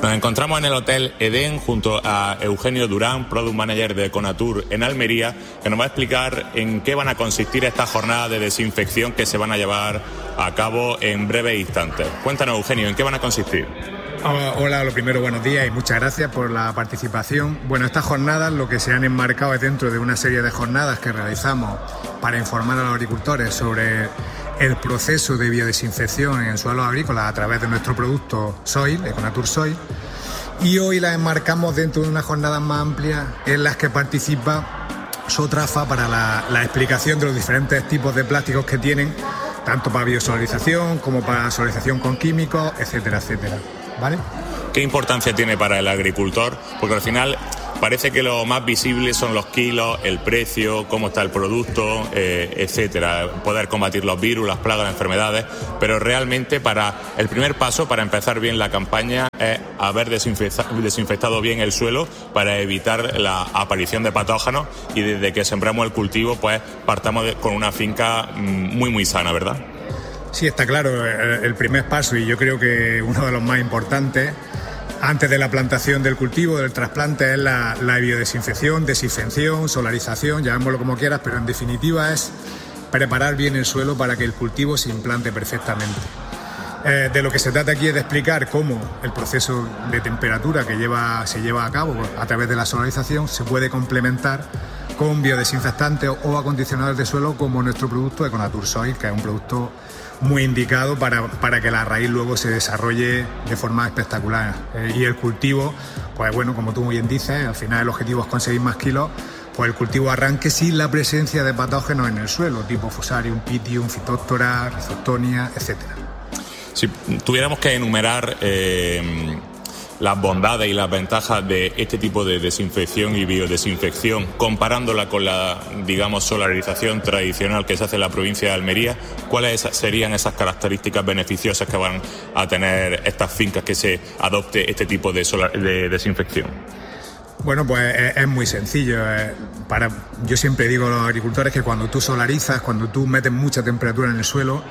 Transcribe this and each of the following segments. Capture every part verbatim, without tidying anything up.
Nos encontramos en el Hotel Edén junto a Eugenio Durán, Product Manager de Econatur en Almería, que nos va a explicar en qué van a consistir estas jornadas de desinfección que se van a llevar a cabo en breves instantes. Cuéntanos, Eugenio, ¿en qué van a consistir? Hola, lo primero, buenos días y muchas gracias por la participación. Bueno, estas jornadas lo que se han enmarcado es dentro de una serie de jornadas que realizamos para informar a los agricultores sobre el proceso de biodesinfección en suelos agrícolas a través de nuestro producto Soil, Econatur Soil, y hoy las enmarcamos dentro de unas jornadas más amplias en las que participa Sotrafa para la, la explicación de los diferentes tipos de plásticos que tienen, tanto para biosolarización como para solarización con químicos, etcétera, etcétera. ¿Vale? ¿Qué importancia tiene para el agricultor? Porque al final parece que lo más visible son los kilos, el precio, cómo está el producto, eh, etcétera. Poder combatir los virus, las plagas, las enfermedades. Pero realmente para el primer paso para empezar bien la campaña es haber desinfectado bien el suelo para evitar la aparición de patógenos y desde que sembramos el cultivo pues partamos de, con una finca muy muy sana, ¿verdad? Sí, está claro, el primer paso y yo creo que uno de los más importantes antes de la plantación del cultivo, del trasplante, es la, la biodesinfección, desinfección, solarización, llamémoslo como quieras, pero en definitiva es preparar bien el suelo para que el cultivo se implante perfectamente. Eh, de lo que se trata aquí es de explicar cómo el proceso de temperatura que lleva, se lleva a cabo a través de la solarización se puede complementar con biodesinfectantes o acondicionadores de suelo como nuestro producto Econatur Soil, que es un producto muy indicado para, para que la raíz luego se desarrolle de forma espectacular. Eh, y el cultivo, pues bueno, como tú muy bien dices, al final el objetivo es conseguir más kilos, pues el cultivo arranque sin la presencia de patógenos en el suelo, tipo Fusarium, Pythium, Phytophthora, Rhizoctonia, etcétera. Si tuviéramos que enumerar eh, las bondades y las ventajas de este tipo de desinfección y biodesinfección, comparándola con la, digamos, solarización tradicional que se hace en la provincia de Almería, ¿cuáles serían esas características beneficiosas que van a tener estas fincas que se adopte este tipo de, solar, de desinfección? Bueno, pues es, es muy sencillo. Para, yo siempre digo a los agricultores que cuando tú solarizas, cuando tú metes mucha temperatura en el suelo,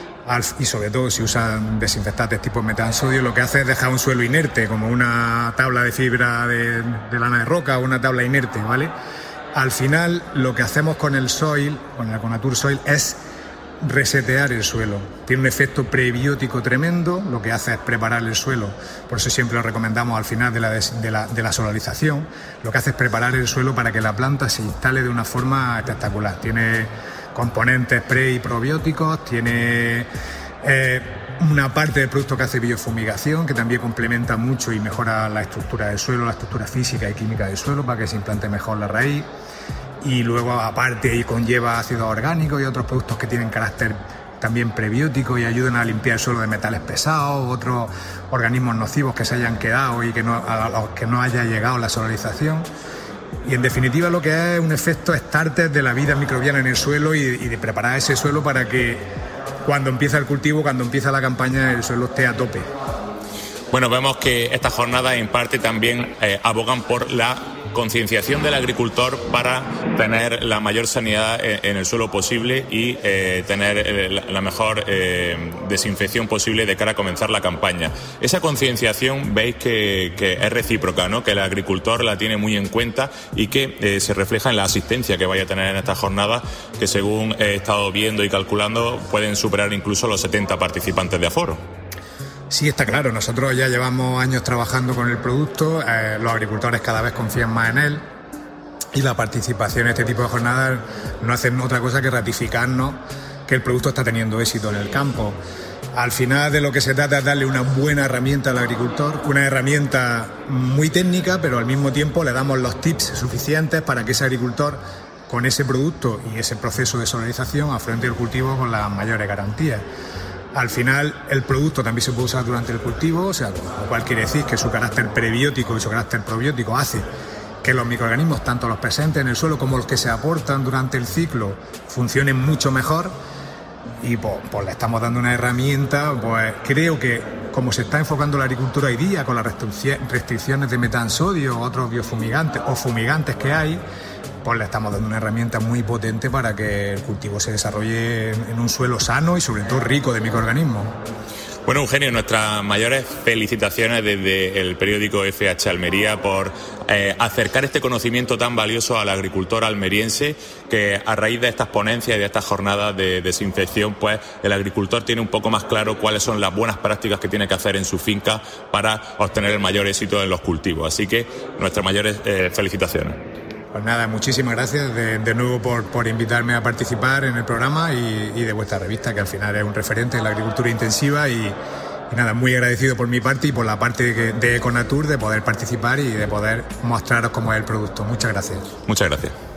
y sobre todo si usan desinfectantes tipo metansodio, lo que hace es dejar un suelo inerte, como una tabla de fibra de, de lana de roca o una tabla inerte, ¿vale? Al final, lo que hacemos con el Soil, con el Econatur Soil, es resetear el suelo. Tiene un efecto prebiótico tremendo, lo que hace es preparar el suelo. Por eso siempre lo recomendamos al final de la, de la, de la solarización. Lo que hace es preparar el suelo para que la planta se instale de una forma espectacular. Tiene componentes pre y probióticos, tiene eh, una parte del producto que hace biofumigación, que también complementa mucho y mejora la estructura del suelo, la estructura física y química del suelo para que se implante mejor la raíz. Y luego aparte y conlleva ácidos orgánicos y otros productos que tienen carácter también prebiótico y ayudan a limpiar el suelo de metales pesados, otros organismos nocivos que se hayan quedado y que no, a los que no haya llegado la solarización. Y en definitiva lo que es un efecto starter de la vida microbiana en el suelo y, y de preparar ese suelo para que cuando empieza el cultivo, cuando empieza la campaña, el suelo esté a tope. Bueno, vemos que estas jornadas en parte también eh, abogan por la concienciación del agricultor para tener la mayor sanidad en, en el suelo posible y eh, tener eh, la, la mejor eh, desinfección posible de cara a comenzar la campaña. Esa concienciación veis que, que es recíproca, ¿no? Que el agricultor la tiene muy en cuenta y que eh, se refleja en la asistencia que vaya a tener en estas jornadas, que según he estado viendo y calculando pueden superar incluso los setenta participantes de aforo. Sí, está claro. Nosotros ya llevamos años trabajando con el producto, eh, los agricultores cada vez confían más en él y la participación en este tipo de jornadas no hacen otra cosa que ratificarnos que el producto está teniendo éxito en el campo. Al final de lo que se trata es darle una buena herramienta al agricultor, una herramienta muy técnica, pero al mismo tiempo le damos los tips suficientes para que ese agricultor con ese producto y ese proceso de solarización afronte el cultivo con las mayores garantías. Al final, el producto también se puede usar durante el cultivo, o sea, lo cual quiere decir que su carácter prebiótico y su carácter probiótico hace que los microorganismos, tanto los presentes en el suelo como los que se aportan durante el ciclo, funcionen mucho mejor. Y pues, pues le estamos dando una herramienta, pues creo que como se está enfocando la agricultura hoy día con las restricciones de metansodio o otros biofumigantes o fumigantes que hay, pues le estamos dando una herramienta muy potente para que el cultivo se desarrolle en un suelo sano y sobre todo rico de microorganismos. Bueno, Eugenio, nuestras mayores felicitaciones desde el periódico F H Almería por eh, acercar este conocimiento tan valioso al agricultor almeriense, que a raíz de estas ponencias y de estas jornadas de desinfección, pues el agricultor tiene un poco más claro cuáles son las buenas prácticas que tiene que hacer en su finca para obtener el mayor éxito en los cultivos. Así que nuestras mayores eh, felicitaciones. Pues nada, muchísimas gracias de, de nuevo por, por invitarme a participar en el programa y, y de vuestra revista, que al final es un referente en la agricultura intensiva y, y nada, muy agradecido por mi parte y por la parte de, de Econatur de poder participar y de poder mostraros cómo es el producto. Muchas gracias. Muchas gracias.